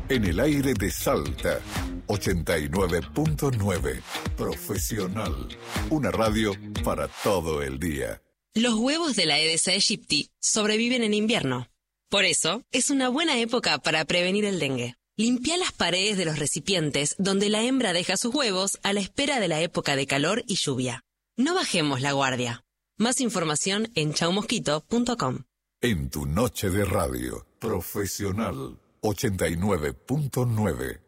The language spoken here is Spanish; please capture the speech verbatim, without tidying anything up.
En el aire de Salta, ochenta y nueve punto nueve. Profesional. Una radio para todo el día. Los huevos de la Aedes aegypti sobreviven en invierno. Por eso, es una buena época para prevenir el dengue. Limpia las paredes de los recipientes donde la hembra deja sus huevos a la espera de la época de calor y lluvia. No bajemos la guardia. Más información en chau mosquito punto com. En tu noche de radio, Profesional ochenta y nueve punto nueve.